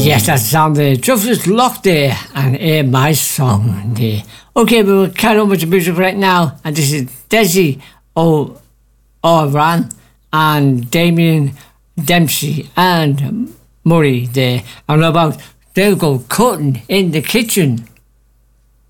Yes, that song there. Just Lock there and my song there. Okay, we'll carry on with the music right now. And this is Desi O'Ran and Damien Dempsey and Murray there. And about they'll go cutting in the kitchen.